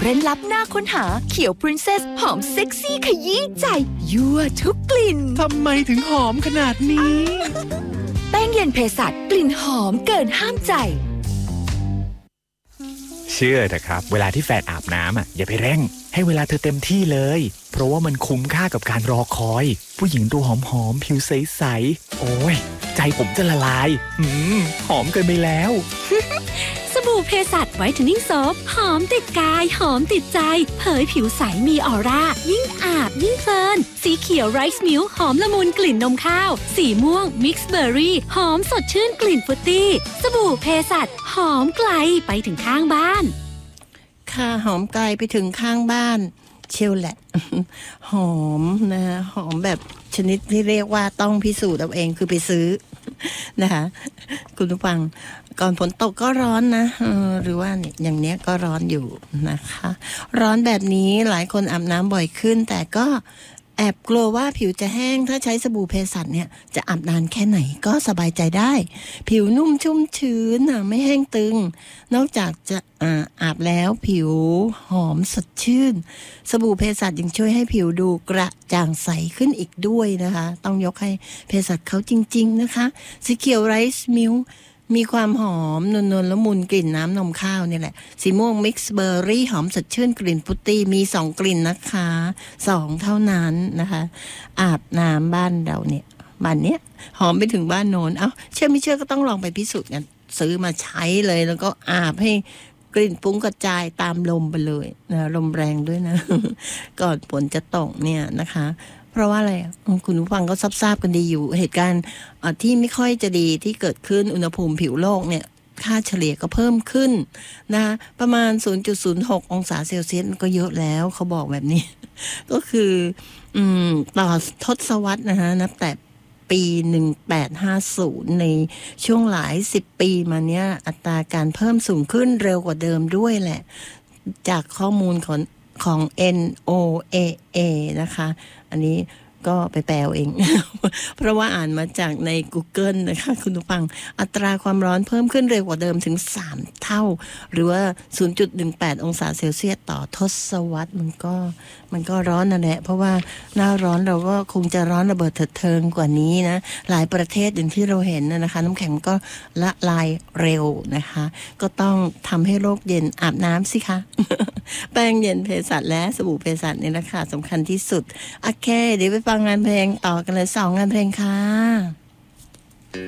ร้นลับน่าค้นหาเขียว Princess หอมเซ็กซี่ขยี้ใจยั่วทุกกลิ่นทำไมถึงหอมขนาดนี้แป้งเย็นเภสัชกลิ่นหอมเกินห้ามใจเชื่อเถอะครับเวลาที่แฟนอาบน้ำอย่าไปเร่งให้เวลาเธอเต็มที่เลยเพราะว่ามันคุ้มค่ากับการรอคอยผู้หญิงตัวหอมๆผิวใสๆโอ้ยใจผมจะละลายหอมเกินไปแล้วสบู่เภสัชไวท์เทนนิ่งโซฟหอมติดกายหอมติดใจเผยผิวใสมีออร่ายิ่งอาบยิ่งเพลินสีเขียวไรซ์มิลค์หอมละมุนกลิ่นนมข้าวสีม่วงมิกซ์เบอร์รี่หอมสดชื่นกลิ่นฟรุตตี้สบู่เภสัชหอมไกลไปถึงข้างบ้านค่ะหอมไกลไปถึงข้างบ้านเชียวแหละ หอมนะหอมแบบชนิดที่เรียกว่าต้องพิสูจน์เอาเองคือไปซื้อ นะคะคุณผู้ฟังก่อนฝนตกก็ร้อนนะหรือว่าเนี่ยอย่างเนี้ยก็ร้อนอยู่นะคะร้อนแบบนี้หลายคนอาบน้ำบ่อยขึ้นแต่ก็แอบกลัวว่าผิวจะแห้งถ้าใช้สบู่เภสัชเนี่ยจะอาบนานแค่ไหนก็สบายใจได้ผิวนุ่มชุ่มชื้นไม่แห้งตึงนอกจากจะอาบแล้วผิวหอมสดชื่นสบู่เภสัชยังช่วยให้ผิวดูกระจ่างใสขึ้นอีกด้วยนะคะต้องยกให้เภสัชเขาจริงๆนะคะสีเขียวไรซ์มิลค์มีความหอมนวลๆละมุนกลิ่นน้ำนมข้าวนี่แหละสีม่วงมิกซ์เบอร์รี่หอมสดชื่นกลิ่นฟรุตตี้มี2กลิ่นนะคะ2เท่านั้นนะคะอาบน้ำบ้านเราเนี่ยบ้านเนี้ยหอมไปถึงบ้านโน้นเชื่อไม่เชื่อก็ต้องลองไปพิสูจน์กันซื้อมาใช้เลยแล้วก็อาบให้กลิ่นฟุ้งกระจายตามลมไปเลยนะลมแรงด้วยนะ ก่อนฝนจะตกเนี่ยนะคะเพราะว่าอะไรคุณผู้ฟังก็ทราบกันดีอยู่เหตุการณ์ที่ไม่ค่อยจะดีที่เกิดขึ้นอุณหภูมิผิวโลกเนี่ยค่าเฉลี่ยก็เพิ่มขึ้นนะประมาณ 0.06 องศาเซลเซียสก็เยอะแล้วเขาบอกแบบนี้ ก็คือต่อทศวรรษนะคะนับแต่ปี1850ในช่วงหลาย10ปีมาเนี้ยอัตราการเพิ่มสูงขึ้นเร็วกว่าเดิมด้วยแหละจากข้อมูลของ NOAA นะคะอันนี้ก็ไปแปลเอง เพราะว่าอ่านมาจากใน Google นะคะคุณผู้ฟังอัตราความร้อนเพิ่มขึ้นเร็วกว่าเดิมถึง3เท่าหรือว่า 0.18 องศาเซลเซียสต่อทศวรรษมันก็ร้อนนั่นแหละเพราะว่าหน้าร้อนเราก็คงจะร้อนระเบิดเถิดเทิงกว่านี้นะหลายประเทศอย่างที่เราเห็นนะคะน้ำแข็งก็ละลายเร็วนะคะก็ต้องทำให้โลกเย็นอาบน้ำสิคะ แป้งเย็นเภสัชและสบู่เภสัชนี่แหละค่ะสำคัญที่สุดโอเคเดี๋ยวไปฟังงานเพลงต่อกันเลย2งานเพลงค่ะ